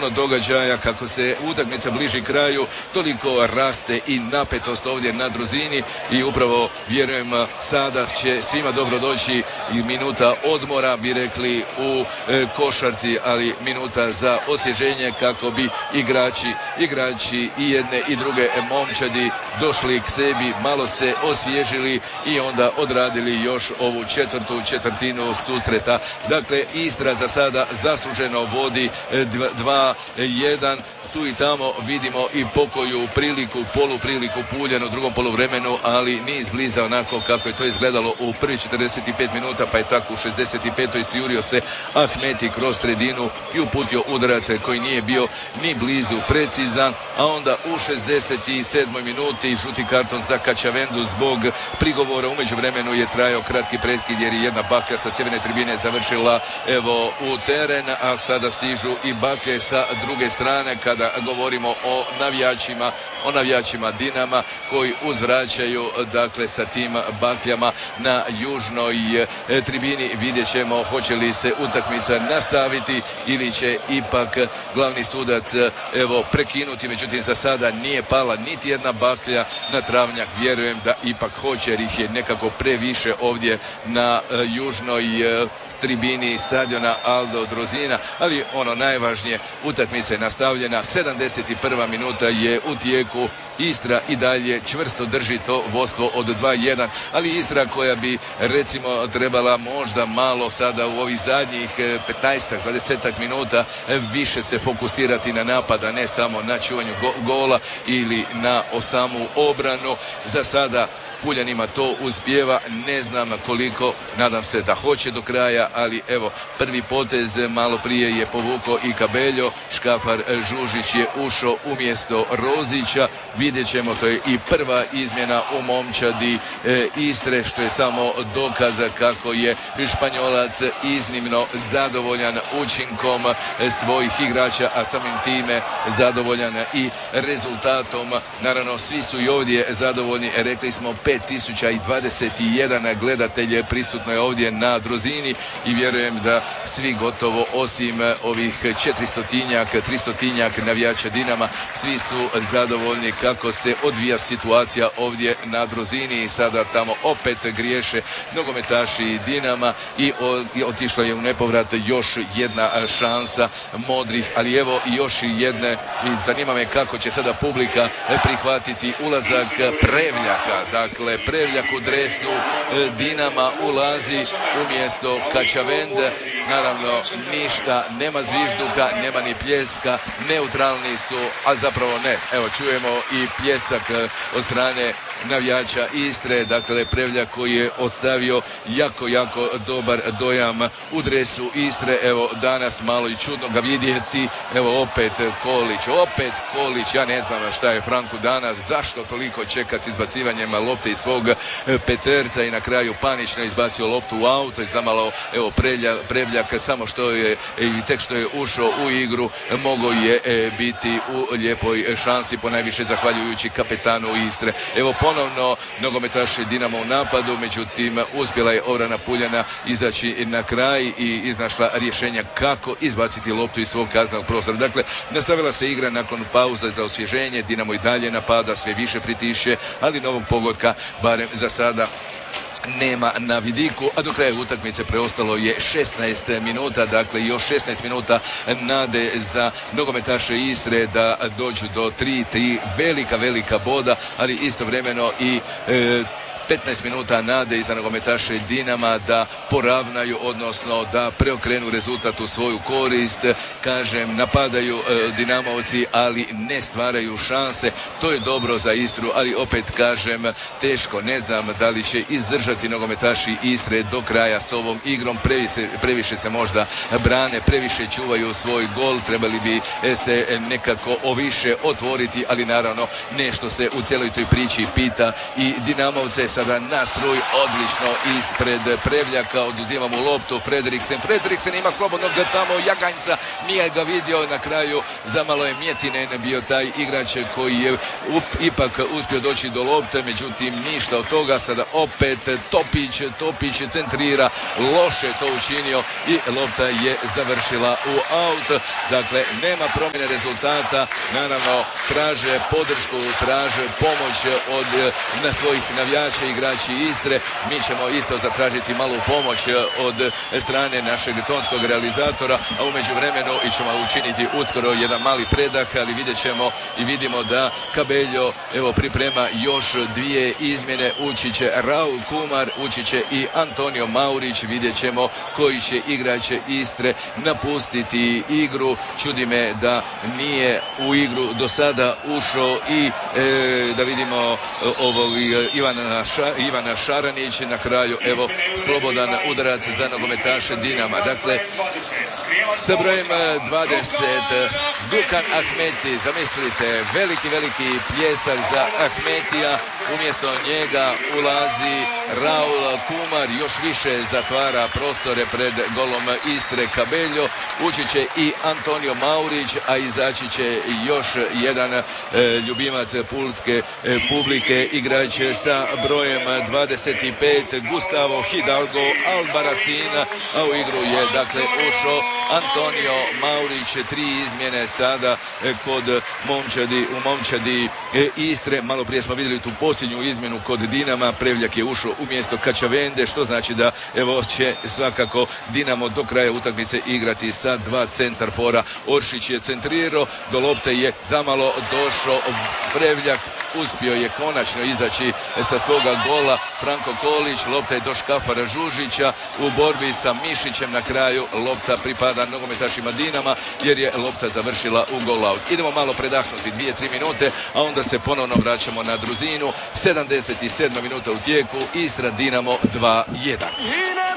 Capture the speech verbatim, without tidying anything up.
puno događaja, kako se utakmica bliži kraju, toliko raste i napetost ovdje na Druzini i upravo vjerujem sada će svima dobro doći i minuta odmora, bi rekli u e, košarci, ali minuta za osvježenje kako bi igrači, igrači i jedne i druge momčadi došli k sebi, malo se osvježili i onda odradili još ovu četvrtu četvrtinu susreta. Dakle, Istra za sada zasluženo vodi dva jedan. Tu i tamo vidimo i pokoju priliku, polupriliku Puljan u drugom poluvremenu, ali nije izbliza onako kako je to izgledalo u prvi četrdeset pet minuta, pa je tako u šezdeset petoj sijurio se Ahmeti kroz sredinu i uputio udarac koji nije bio ni blizu precizan, a onda u šezdeset sedmoj minuti žuti karton za Kačavendu zbog prigovora. U međuvremenu je trajao kratki prekid jer je jedna baklja sa sjeverne tribine završila evo u teren, a sada stižu i baklje sa druge strane kada govorimo o navijačima, o navijačima Dinama koji uzvraćaju dakle sa tim bakljama na južnoj e, tribini. Vidjet ćemo hoće li se utakmica nastaviti ili će ipak glavni sudac evo prekinuti, međutim za sada nije pala niti jedna baklja na travnjak. Vjerujem da ipak hoće jer ih je nekako previše ovdje na e, južnoj e, tribini stadiona Aldo Druzina, ali ono najvažnije, utakmica je nastavljena, sedamdeset prva minuta je u tijeku, Istra i dalje čvrsto drži to vodstvo od dva jedan, ali Istra koja bi recimo trebala možda malo sada u ovih zadnjih petnaest dvadeset minuta više se fokusirati na napad, a ne samo na čuvanju go- gola ili na samu obranu. Za sada Puljanima to uspijeva, ne znam koliko, nadam se da hoće do kraja, ali evo prvi potez malo prije je povukao i Kabeljo, Škafar Žužić je ušao umjesto Rozića. Vidjet ćemo, to je i prva izmjena u momčadi e, Istre, što je samo dokaz kako je Španjolac iznimno zadovoljan učinkom svojih igrača, a samim time zadovoljan i rezultatom. Naravno svi su i ovdje zadovoljni, rekli smo pet tisuća dvadeset jedan gledatelje prisutno je ovdje na Druzini i vjerujem da svi gotovo osim ovih četiristotinjak, tristotinjak navijača Dinama, svi su zadovoljni kako se odvija situacija ovdje na Druzini i sada tamo opet griješe nogometaši Dinama i, o, i otišla je u nepovrat još jedna šansa Modrih, ali evo i još jedne i zanima me kako će sada publika prihvatiti ulazak Prevljaka. Dakle, Prevljak u dresu Dinama ulazi umjesto Kačavende. Naravno ništa, nema zvižduka, nema ni pljeska, neutralni su, a zapravo ne. Evo čujemo i pljesak od strane navijača Istre, dakle Prevljak koji je ostavio jako, jako dobar dojam u dresu Istre. Evo danas malo i čudno ga vidjeti, evo opet Kolić, opet Kolić, ja ne znam šta je Franku danas, zašto toliko čeka s izbacivanjem lopte iz svog peterca i na kraju panično izbacio loptu u auto i zamalo evo Prevljak, Prevljak samo što je i tek što je ušao u igru mogao je e, biti u lijepoj šansi, ponajviše zahvaljujući kapetanu Istre. Evo ponovno nogometaši Dinamo u napadu, međutim uspjela je obrana Puljana izaći na kraj i iznašla rješenja kako izbaciti loptu iz svog kaznenog prostora. Dakle, nastavila se igra nakon pauze za osvježenje, Dinamo i dalje napada, sve više pritišće, ali novog pogotka barem za sada nema na vidiku, a do kraja utakmice preostalo je šesnaest minuta, dakle još šesnaest minuta nade za nogometaše Istre da dođu do tri tri velika, velika boda, ali istovremeno i e, petnaest minuta nade iza nogometaše Dinama da poravnaju, odnosno da preokrenu rezultat u svoju korist. Kažem, napadaju e, Dinamovci, ali ne stvaraju šanse. To je dobro za Istru, ali opet kažem, teško, ne znam da li će izdržati nogometaši Istre do kraja s ovom igrom. Previše, previše se možda brane, previše čuvaju svoj gol, trebali bi se nekako oviše otvoriti, ali naravno nešto se u cijeloj toj priči pita i Dinamovce. sada Nasruj, odlično ispred Prevljaka, oduzimamo loptu, Frederiksen, Frederiksen ima slobodnog tamo Jaganjca, nije ga vidio, na kraju zamalo je Mjetinen bio taj igrač koji je up, ipak uspio doći do lopte, međutim ništa od toga, sada opet Topić, Topić centrira, loše to učinio i lopta je završila u aut. Dakle, nema promjene rezultata, naravno traže podršku, traže pomoć od na svojih navijača, igrači Istre. Mi ćemo isto zatražiti malu pomoć od strane našeg tonskog realizatora, a u međuvremenu i ćemo učiniti uskoro jedan mali predah, ali vidjet ćemo i vidimo da Kabeljo evo priprema još dvije izmjene, ući će Raul Kumar, ući će i Antonio Maurić, vidjet ćemo koji će igrač Istre napustiti igru. Čudi me da nije u igru do sada ušao i e, da vidimo ovog Ivana, Ša, Ivana Šaranić, na kraju evo slobodan udarac za nogometaše Dinama. Dakle, sa brojem dvadeset Dukan Ahmeti, zamislite, veliki, veliki pljesak za Ahmetija, umjesto njega ulazi Raul Kumar, još više zatvara prostore pred golom Istre Kabeljo, ući će i Antonio Maurić, a izaći će još jedan e, ljubimac pulske e, publike, igrač sa brojem dvadeset pet Gustavo Hidalgo Albarracin, a u igru je dakle ušao Antonio Maurić. Tri izmjene sada e, kod momčadi, u momčadi e, Istre. Malo prije smo vidjeli tu posljednju izmjenu kod Dinama, Prevljak je ušao umjesto Kačavende, što znači da evo će svakako Dinamo do kraja utakmice igrati sa dva centarfora. Oršić je centrirao, do lopte je zamalo došao Prevljak, uspio je konačno izaći sa svoga gola Franko Kolić, lopta je do Škafara Žužića u borbi sa Mišićem, na kraju lopta pripada nogometašima Dinama jer je lopta završila u gol out. Idemo malo predahnuti dvije tri minute, a onda se ponovno vraćamo na Druzinu. sedamdeset sedma minuta u tijeku, Istra Dinamo dva jedan.